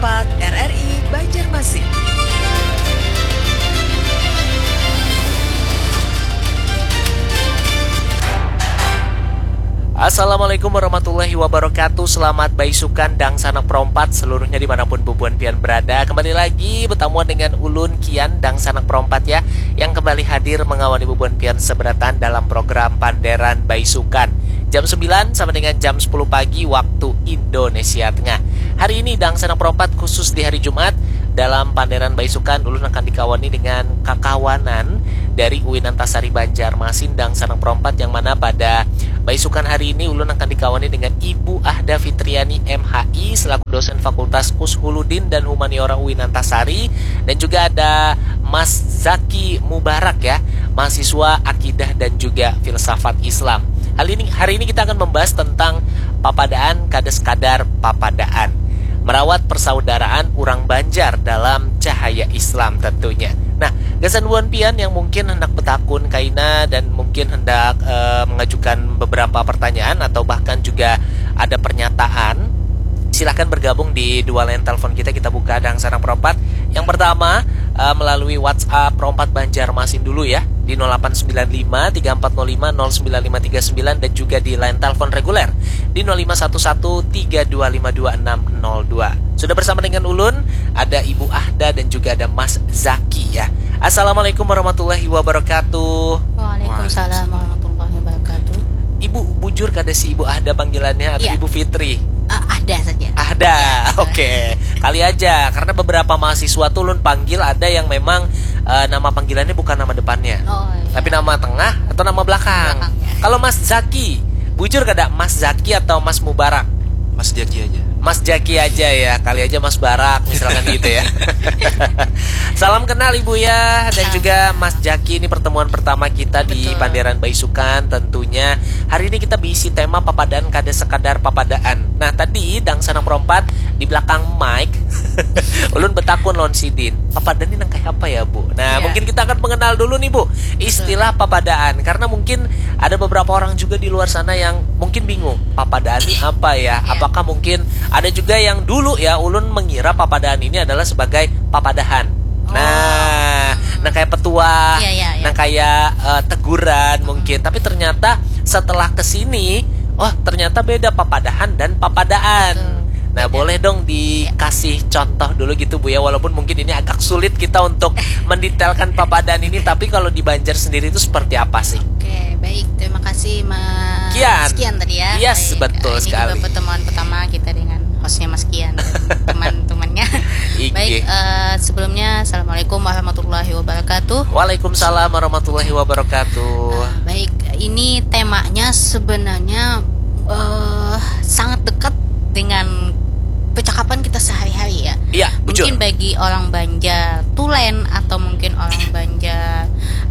Perompak RRI Banjarmasin. Assalamualaikum warahmatullahi wabarakatuh. Selamat baisukan dang sanak perompat seluruhnya dimanapun bubuan pian berada. Kembali lagi bertemu dengan Ulun Kian dang sanak perompat ya, yang kembali hadir mengawali bubuan pian seberatan dalam program Panderan Baisukan jam 9 sama dengan jam 10 pagi waktu Indonesia Tengah. Hari ini dang sanak perompat khusus di hari Jumat. Dalam Panderan Baisukan, Ulun akan dikawani dengan kakawanan dari UIN Antasari Banjarmasin dang sanang perompat, yang mana pada Baisukan hari ini Ulun akan dikawani dengan Ibu Ahda Fitriani MHI selaku dosen Fakultas Ushuluddin dan Humaniora UIN Antasari, dan juga ada Mas Zaki Mubarak ya, mahasiswa Akidah dan juga Filsafat Islam. Hari ini kita akan membahas tentang papadaan kades kadar papadaan, merawat persaudaraan urang Banjar dalam cahaya Islam tentunya. Nah, gasan buan pian yang mungkin hendak betakun kaina dan mungkin hendak mengajukan beberapa pertanyaan atau bahkan juga ada pernyataan, silahkan bergabung di dua line telepon kita buka dang sarang perompat. Yang pertama melalui WhatsApp Perompat Banjarmasin dulu ya, di 0895 3405 09539, dan juga di line telepon reguler di 0511 3252 602. Sudah bersama dengan Ulun, ada Ibu Ahda dan juga ada Mas Zaki ya. Assalamualaikum warahmatullahi wabarakatuh. Waalaikumsalam warahmatullahi wabarakatuh. Ibu bujur kada si Ibu Ahda panggilannya atau Ya. Ibu Fitri? Ahda saja. Ahda, oke. Kali aja, karena beberapa mahasiswa tuh Ulun panggil ada yang memang nama panggilannya bukan nama depannya, Oh, iya. tapi nama tengah atau nama belakang. Belakang, ya. Kalau Mas Zaki, bujur kada Mas Zaki atau Mas Mubarak? Mas Jaki aja. Mas Jaki aja ya, kali aja Mas Barak misalkan gitu ya. Salam kenal Ibu ya, dan juga Mas Jaki, ini pertemuan pertama kita di Betul. Panderan Baisukan tentunya. Hari ini kita bisi tema papadaan kada sekadar papadaan. Nah tadi dang sanang perompat di belakang mic Ulun betakun lon sidin, papadaan ini nang kayak apa ya Bu? Nah Iya. mungkin kita akan mengenal dulu nih Bu istilah papadaan, karena mungkin ada beberapa orang juga di luar sana yang mungkin bingung papadaan ini apa ya. Iya. Apakah mungkin ada juga yang dulu ya Ulun mengira papadaan ini adalah sebagai papadahan. Nah kayak petua, Iya. nah kayak teguran mungkin. Tapi ternyata setelah kesini, ternyata beda papadahan dan papadaan. Betul. Nah boleh dong dikasih contoh dulu gitu Bu ya, walaupun mungkin ini agak sulit kita untuk mendetailkan papadaan ini. Tapi kalau di Banjar sendiri itu seperti apa sih? Oke, baik. Terima kasih Mas Kian. tadi ya. Yes, Baik. betul Ini sekali. juga pertemuan pertama kita dengan hostnya Mas Kian dan teman-temannya. Ike. Baik, sebelumnya Assalamualaikum warahmatullahi wabarakatuh. Waalaikumsalam warahmatullahi wabarakatuh. Baik, ini temanya sebenarnya sangat dekat dengan percakapan kita sehari-hari ya. Iya, bujur. Mungkin bagi orang Banjar tulen atau mungkin orang Banjar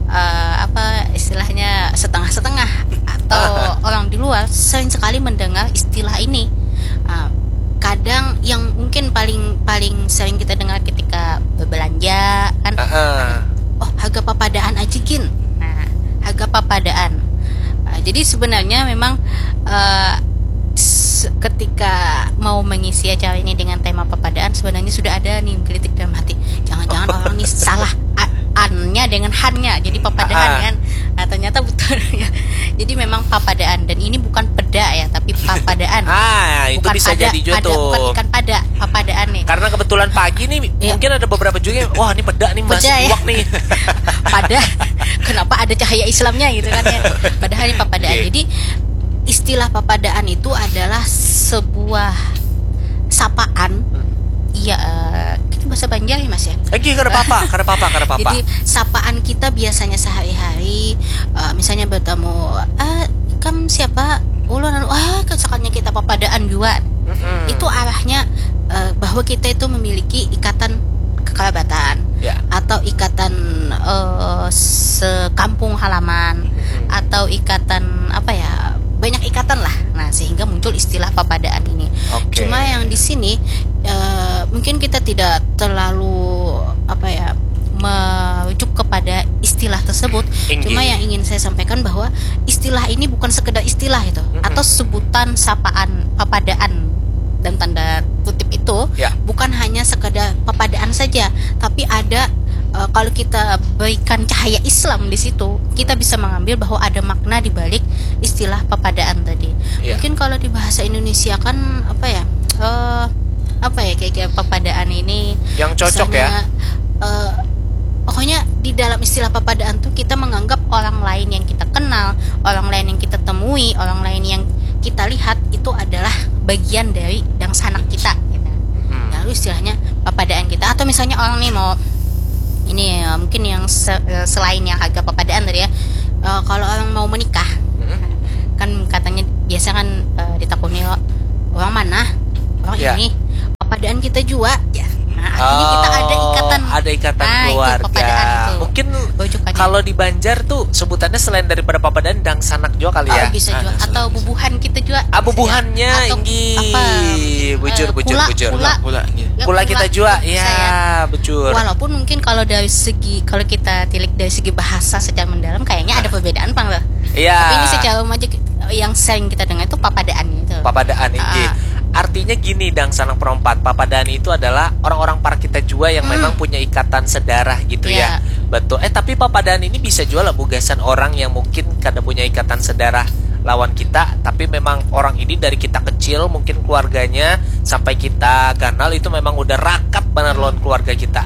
istilahnya setengah-setengah atau orang di luar sering sekali mendengar istilah ini. Kadang yang mungkin paling sering kita dengar ketika berbelanja kan, harga papadaan aja gin. Nah, harga papadaan. Jadi sebenarnya memang ketika mau mengisi acara ini dengan tema papadaan, sebenarnya sudah ada nih kritik dalam hati. Jangan-jangan orang ini salah annya dengan hannya, jadi papadahan kan. Nah ternyata betul ya. Jadi memang papadaan, dan ini bukan peda ya, tapi papadaan. Itu Bukan bisa jadi juga tuh. bukan ikan pada, papadaan nih. Karena kebetulan pagi nih Iya. mungkin ada beberapa juga yang, wah ini peda nih Mas, Peda ya. uak nih. Pada kenapa ada cahaya Islamnya gitu kan ya. Padahal ini papadaan. Oke. Jadi istilah papadaan itu adalah sebuah sapaan. Iya, itu bahasa Banjar ya Mas ya. Kada apa-apa. Jadi sapaan kita biasanya sehari-hari, misalnya bertemu, kamu siapa? Ulun, kesakannya kita papadaan juga. Itu arahnya bahwa kita itu memiliki ikatan kekerabatan, Ya. atau ikatan sekampung halaman, atau ikatan banyak ikatan lah. Nah, sehingga muncul istilah papadaan ini. Oke. Cuma yang di sini mungkin kita tidak terlalu merujuk kepada istilah tersebut. Inggih. Cuma yang ingin saya sampaikan bahwa istilah ini bukan sekedar istilah itu, atau sebutan sapaan papadaan dan tanda kutip itu Ya. bukan hanya aja, tapi ada kalau kita berikan cahaya Islam di situ, kita bisa mengambil bahwa ada makna di balik istilah papadaan tadi. Mungkin kalau di bahasa Indonesia kan kayak papadaan ini yang cocok misalnya, pokoknya di dalam istilah papadaan tuh kita menganggap orang lain yang kita kenal, orang lain yang kita temui, orang lain yang kita lihat itu adalah bagian dari dang sanak kita gitu. Lalu istilahnya papadaan kita. Atau misalnya orang nih mau ini mungkin yang selain yang harga papadaan tadi ya, kalau orang mau menikah kan katanya biasa kan ditakuni orang mana, orang ini papadaan kita juga ya. Artinya kita ada ikatan keluarga. Mungkin kalau di Banjar tuh sebutannya selain daripada papadaan dang sanak juga kali ya. Bisa juga atau bubuhan kita juga. Bubuhannya inggi bujur. Pula kita juga ya, bujur. Walaupun mungkin kalau kita tilik dari segi bahasa secara mendalam kayaknya ada perbedaan Bang. Iya. Tapi ini secara umum aja yang sering kita dengar itu papadaan itu. Papadaan inggi. Artinya gini dang sanak perompat, papadaan itu adalah orang-orang para kita juga yang memang punya ikatan sedarah gitu ya. Betul. Tapi papadaan ini bisa juga lah bugasan orang yang mungkin kada punya ikatan sedarah lawan kita, tapi memang orang ini dari kita kecil mungkin keluarganya sampai kita kenal itu memang udah rakat benar lawan keluarga kita.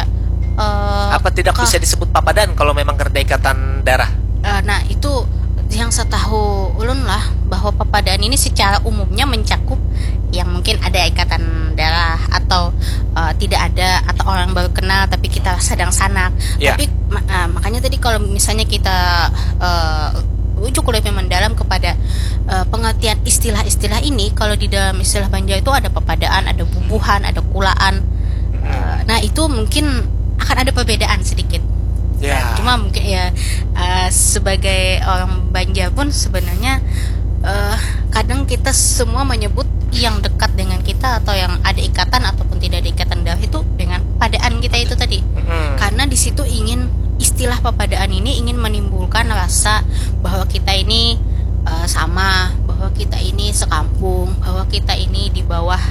Apa tidak bisa disebut papadaan kalau memang kerja ikatan darah? Nah itu yang setahu ulun lah, bahwa papadaan ini secara umumnya mencakup yang mungkin ada ikatan darah atau tidak ada, atau orang baru kenal tapi kita sedang sanak. Tapi makanya tadi kalau misalnya kita ujuk lebih mendalam kepada pengertian istilah-istilah ini, kalau di dalam istilah Banjar itu ada papadaan, ada bubuhan, ada kulaan. Nah itu mungkin akan ada perbedaan sedikit. Cuma mungkin sebagai orang Banjar pun sebenarnya kadang kita semua menyebut yang dekat dengan kita atau yang ada ikatan ataupun tidak ada ikatan darah itu dengan papadaan kita itu tadi. Karena di situ istilah papadaan ini ingin menimbulkan rasa bahwa kita ini sama, bahwa kita ini sekampung, bahwa kita ini di bawah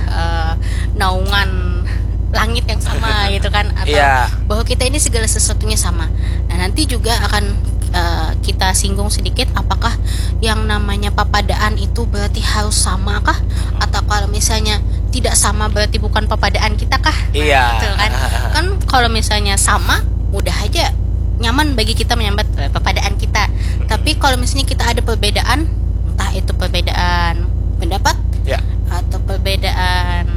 naungan langit yang sama gitu kan, atau bahwa kita ini segala sesuatunya sama. Nah nanti juga akan kita singgung sedikit apakah yang namanya papadaan itu berarti harus sama kah, atau kalau misalnya tidak sama berarti bukan papadaan kita kah? Gitu kan. Kan kalau misalnya sama mudah aja nyaman bagi kita menyambat papadaan kita. Tapi kalau misalnya kita ada perbedaan, entah itu perbedaan pendapat atau perbedaan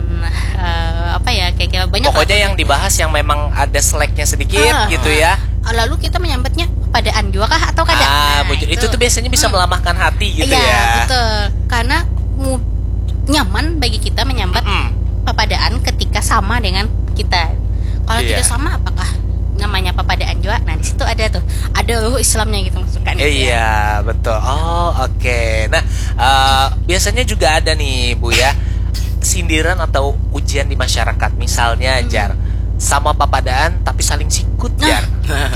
kayak banyak. Pokoknya yang dibahas yang memang ada seleknya sedikit gitu ya. Lalu kita menyambatnya papadaan juga kah atau kada? Itu tuh biasanya bisa melamahkan hati gitu ya. Betul. Karena nyaman bagi kita menyambat papadaan ketika sama dengan kita. Kalau tidak sama, apakah namanya papadaan juga? Nah di situ ada Islamnya gitu masukkan. Betul. Oke. Nah biasanya juga ada nih Bu ya, sindiran atau ujian di masyarakat, misalnya Jar sama papadaan tapi saling sikut Jar.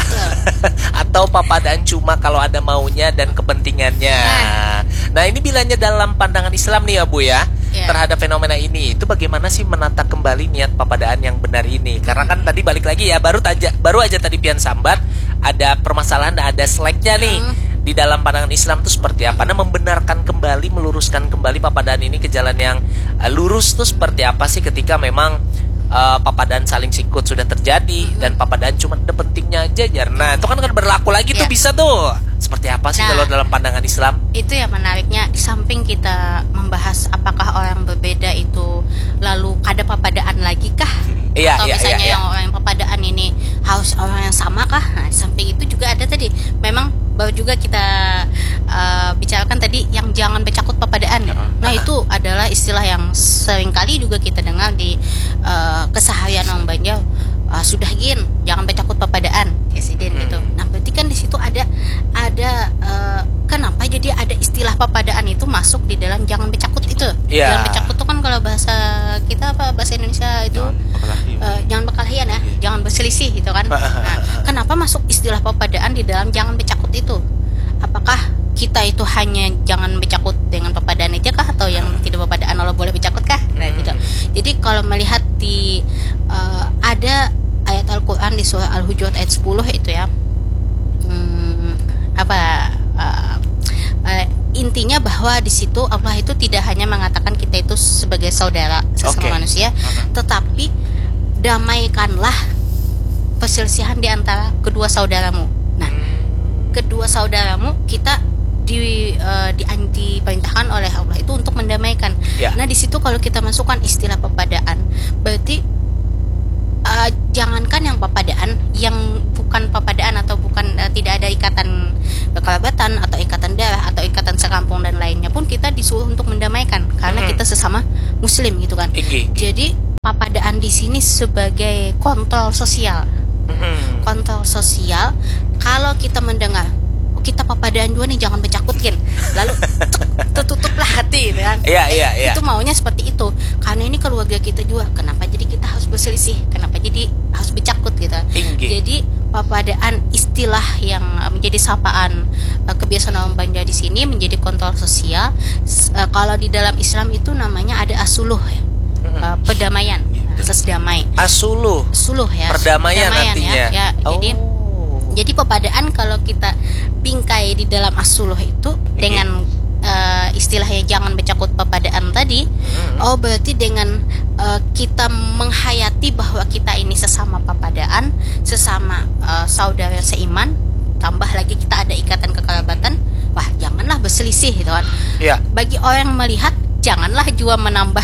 Atau papadaan cuma kalau ada maunya dan kepentingannya. Nah ini bilangnya dalam pandangan Islam nih ya Bu ya, terhadap fenomena ini itu bagaimana sih menata kembali niat papadaan yang benar ini? Karena kan tadi balik lagi ya, baru aja tadi pian sambat ada permasalahan, ada seleknya nih. Di dalam pandangan Islam itu seperti apa? Nah membenarkan kembali, meluruskan kembali papadaan ini ke jalan yang lurus tuh seperti apa sih ketika memang papadaan saling sikut sudah terjadi dan papadaan cuma ada pentingnya aja Jar. Nah itu kan berlaku lagi tuh bisa tuh. Seperti apa sih kalau dalam pandangan Islam? Itu ya menariknya, di samping kita membahas apakah orang berbeda itu lalu ada papadaan lagi kah? Atau misalnya yang orang yang papadaan ini harus orang yang sama kah? Nah di samping itu juga ada tadi, memang baru juga kita bicarakan tadi yang jangan bercakut papadaan. Nah itu adalah istilah yang sering kali juga kita dengar di keseharian orang Banjar. Sudah jangan bercakut papadaan presiden gitu. Nah berarti kan di situ ada kenapa jadi ada istilah papadaan itu masuk di dalam jangan bercakut itu. Jangan bercakut itu kan kalau bahasa kita bahasa Indonesia itu jangan berkelahian ya, jangan berselisih gitu kan. Nah, kenapa masuk istilah papadaan di dalam jangan bercakut itu? Apakah kita itu hanya jangan bercakut dengan papadaan aja kah, atau yang tidak papadaan Allah boleh bercakut kah? Nah gitu. Jadi kalau melihat di ada Al-Quran di surah Al-Hujurat ayat 10 itu ya. Intinya bahwa di situ Allah itu tidak hanya mengatakan kita itu sebagai saudara sesama manusia, tetapi damaikanlah perselisihan di antara kedua saudaramu. Nah, kedua saudaramu kita diperintahkan oleh Allah itu untuk mendamaikan. Nah, di situ kalau kita masukkan istilah pepadaan, berarti jangankan yang pepadaan, yang bukan pepadaan atau bukan tidak ada ikatan kekerabatan atau ikatan darah atau ikatan sekampung dan lainnya pun kita disuruh untuk mendamaikan karena kita sesama muslim gitu kan. Jadi pepadaan di sini sebagai kontrol sosial. Kontrol sosial. Kalau kita mendengar kita pepadaan dua nih, jangan bercakutkin, lalu tertutuplah hati gitu kan. Itu maunya seperti itu karena ini keluarga kita juga, kenapa jadi kita harus berselisih, kenapa jadi harus bercakut gitu. Jadi pepadaan istilah yang menjadi sapaan kebiasaan orang Banda di sini menjadi kontrol sosial. Kalau di dalam Islam itu namanya ada asuluh, perdamaian, asas damai. Suluh ya, perdamaian nantinya ya. Jadi pepadaan kalau kita bingkai di dalam as-suluh itu dengan istilahnya jangan bercakut pepadaan tadi, berarti dengan kita menghayati bahwa kita ini sesama pepadaan, sesama saudara seiman, tambah lagi kita ada ikatan kekerabatan, wah janganlah berselisih gitu kan. Bagi orang yang melihat, janganlah juga menambah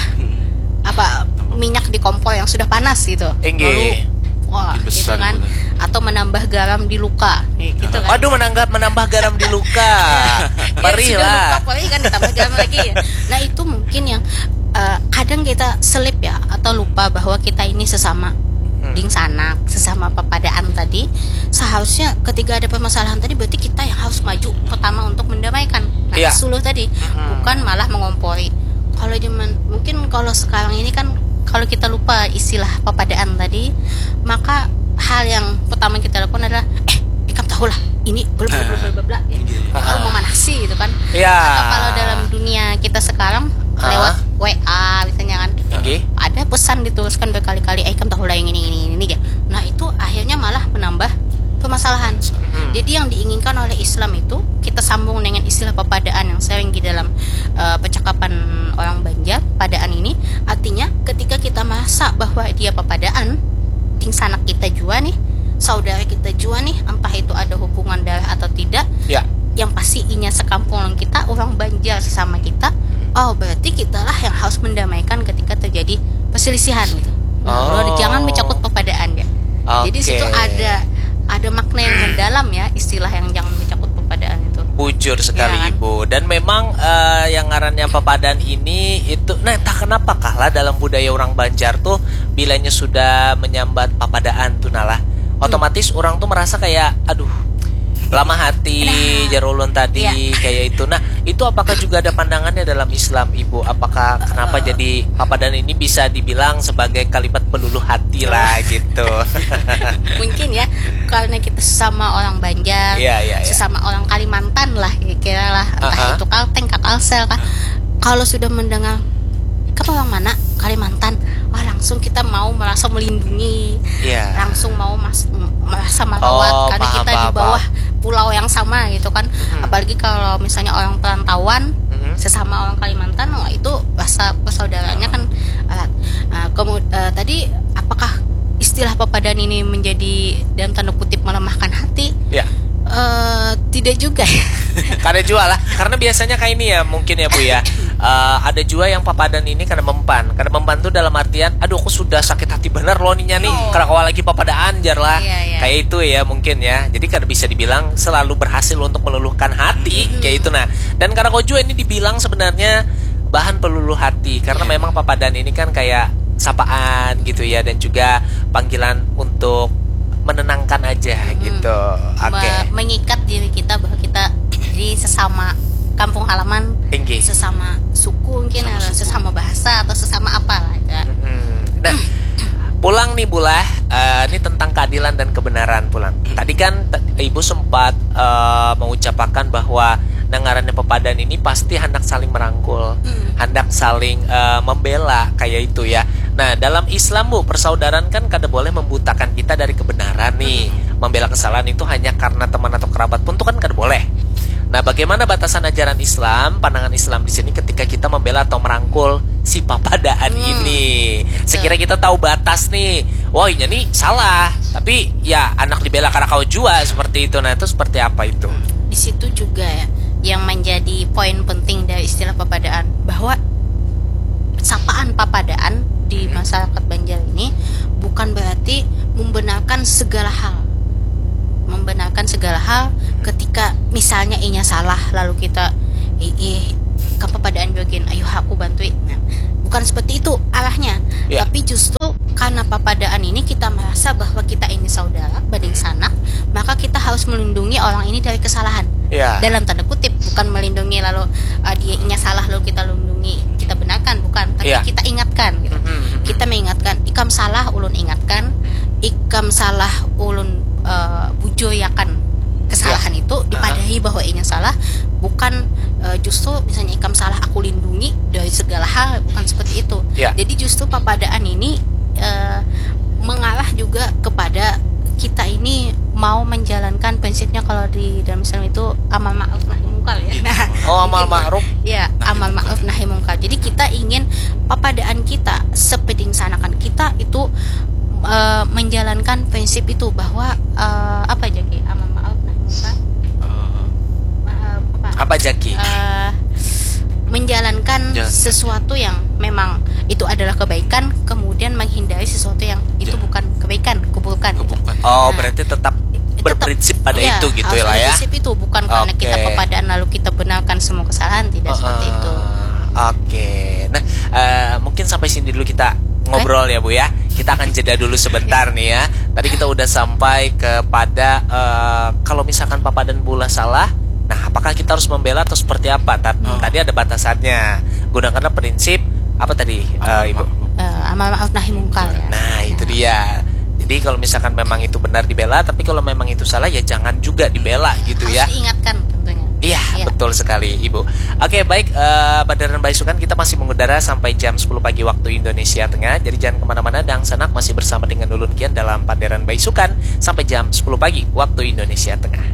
minyak di kompor yang sudah panas gitu. Lalu gitu kan, atau menambah garam di luka gitu kan. Aduh, menambah garam di luka. Perih lah. Perih kan, ditambah garam lagi. Nah, itu mungkin yang kadang kita selip ya, atau lupa bahwa kita ini sesama ding sanak, sesama pepadaan tadi. Seharusnya ketika ada permasalahan tadi, berarti kita yang harus maju pertama untuk mendamaikan. Suluh tadi, bukan malah mengompori. Kalau mungkin kalau sekarang ini kan, kalau kita lupa istilah pepadaan tadi, maka hal yang pertama kita lakukan adalah kamu tahu lah ini bla kalau memanasi gitu kan. Atau kalau dalam dunia kita sekarang lewat WA misalnya kan, ada pesan dituliskan berkali-kali, kamu tahu lah yang ini ya. Nah, itu akhirnya malah menambah permasalahan. Jadi yang diinginkan oleh Islam itu kita sambung dengan istilah pepadaan yang sering di dalam percakapan orang Banjar. Pepadaan ini artinya ketika kita merasa bahwa dia pepadaan, ting sanak kita juga nih, saudara kita juga nih, entah itu ada hubungan darah atau tidak, yang pasti inya sekampung kita, orang Banjar sesama kita, berarti kitalah yang harus mendamaikan ketika terjadi perselisihan gitu. Jangan mencakut pepadaan ya. Jadi situ ada makna yang mendalam ya, istilah yang jangan mencakut pepadaan itu. Bujur sekali ya, kan? Ibu. Dan memang yang ngarannya pepadaan ini itu, nah entah kenapa kalah dalam budaya orang Banjar tuh, bilanya sudah menyambat pepadaan tuh nalah, otomatis orang tuh merasa kayak aduh lama hati, jarulun tadi kayak itu. Nah, itu apakah juga ada pandangannya dalam Islam, Ibu? Apakah kenapa jadi pepadaan ini bisa dibilang sebagai kalimat peluluh hati lah gitu? Mungkin ya, karena kita sesama orang Banjar, sesama orang Kalimantan lah kira-kira lah, entah itu Kalteng, Kalsel kan. Kalau sudah mendengar kamu orang mana? Kalimantan. Langsung kita mau merasa melindungi, langsung mau merasa merawat karena kita di bawah pulau yang sama gitu kan. Apalagi kalau misalnya orang perantauan sesama orang Kalimantan, itu rasa persaudaranya kan erat. Tadi apakah istilah pepadaan ini menjadi dalam tanda kutip melemahkan hati? Tidak juga ya. Karena jual lah, karena biasanya kayak ini ya mungkin ya Bu ya. Ada juga yang pepadaan ini karena mempan. Karena mempan tuh dalam artian, aduh aku sudah sakit hati bener loh nih karena awal lagi pepadaan jar lah. Kayak itu ya mungkin ya. Jadi karena bisa dibilang selalu berhasil untuk meluluhkan hati kayak itu. Nah, dan karena Kojo ini dibilang sebenarnya bahan peluluh hati karena memang pepadaan ini kan kayak sapaan gitu ya, dan juga panggilan untuk menenangkan aja gitu. Mengikat diri kita bahwa kita di sesama kampung halaman, sesama suku mungkin, sesama bahasa atau sesama apa lah ya. Nah, pulang nih Bulah, ini tentang keadilan dan kebenaran pulang. Tadi kan Ibu sempat mengucapkan bahwa ngarannya pepadaan ini pasti hendak saling merangkul, hendak saling membela kayak itu ya. Nah, dalam Islam Bu, persaudaraan kan kada boleh membutakan kita dari kebenaran nih. Membela kesalahan itu hanya karena teman atau kerabat pun tuh kan kada boleh. Nah, bagaimana batasan ajaran Islam, pandangan Islam di sini ketika kita membela atau merangkul si papadaan ini? Sekira kita tahu batas nih. Wah, ini nih salah, tapi ya anak dibela karena kau jua seperti itu. Nah, itu seperti apa itu? Di situ juga ya yang menjadi poin penting dari istilah papadaan, bahwa sapaan papadaan di masyarakat Banjar ini bukan berarti membenarkan segala hal. Membenarkan segala hal ketika misalnya inya salah lalu kita ke papadaan bagian ayo aku bantuin. Nah, bukan seperti itu arahnya. Tapi justru karena papadaan ini kita merasa bahwa kita ini saudara bading sanak, maka kita harus melindungi orang ini dari kesalahan. Dalam tanda kutip, bukan melindungi lalu dia inya salah lalu kita lindungi, kita benarkan, bukan, tapi kita ingatkan gitu. Kita mengingatkan, ikam salah ulun ingatkan, ikam salah ulun bujoyakan kesalahan itu, dipadahi bahwa inya salah, bukan justru misalnya ikam salah aku lindungi dari segala hal, bukan seperti itu. Jadi justru papadaan ini mengarah juga kepada kita ini mau menjalankan prinsipnya, kalau di dalam Islam itu amal ma'ruf nahi mungkar ya. Nah, amal ma'ruf. Ya, amal ma'ruf nahi mungkar. Jadi kita ingin papadaan kita sepeding sanakan kita itu menjalankan prinsip itu, bahwa apa Jaki? Amal ma'ruf nahi mungkar. Apa Jaki? Menjalankan sesuatu yang memang itu adalah kebaikan, kemudian menghindari sesuatu yang itu bukan kebaikan, keburukan. Berarti tetap berprinsip pada itu gitu lah ya. Prinsip itu bukan karena kita papadaan lalu kita benarkan semua kesalahan, tidak seperti itu. Nah, mungkin sampai sini dulu kita ngobrol ya Bu ya. Kita akan jeda dulu sebentar nih ya. Tadi kita udah sampai kepada kalau misalkan papadaan bola salah, nah apakah kita harus membela atau seperti apa? Tadi ada batasannya. Gunakanlah prinsip apa tadi Ibu? Amal ma'ruf nahi mungkar. Nah, itu dia. Jadi kalau misalkan memang itu benar dibela, tapi kalau memang itu salah ya jangan juga dibela gitu ya. Harus diingatkan tentunya. Iya, betul sekali Ibu. Oke, baik, Badar dan Baisukan, kita masih mengudara sampai jam 10 pagi waktu Indonesia Tengah. Jadi jangan kemana-mana, Dang Sanak masih bersama dengan Ulun Kian dalam Paderan Baisukan sampai jam 10 pagi waktu Indonesia Tengah.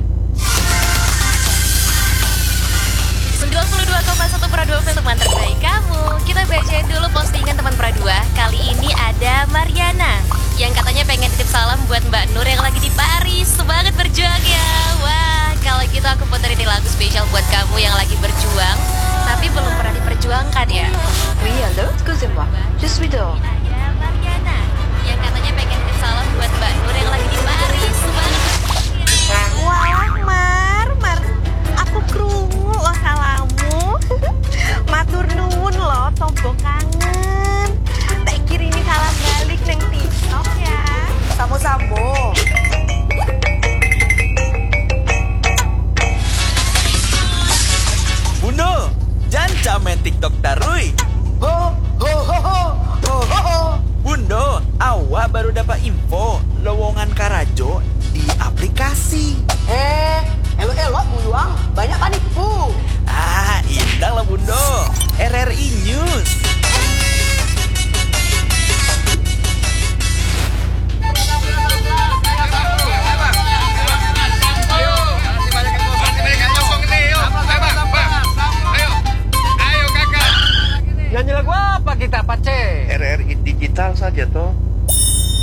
92,1 Pro 2 untuk teman terbaik kamu. Kita bacain dulu postingan teman Pro 2. Kali ini ada Mariana yang katanya pengen titip salam buat Mbak Nur yang lagi di Paris. Semangat berjuang ya. Wah, kalau gitu aku puterin lagu spesial buat kamu yang lagi berjuang tapi belum pernah diperjuangkan ya. Oui, allô, excusez-moi. Je suis dehors.